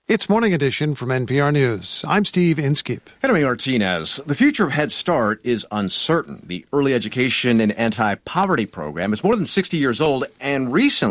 It's Morning Edition from NPR News. I'm Steve Inskeep. Henry Martinez. The future of Head Start is uncertain. The Early Education and Anti-Poverty Program is more than 60 years old and recently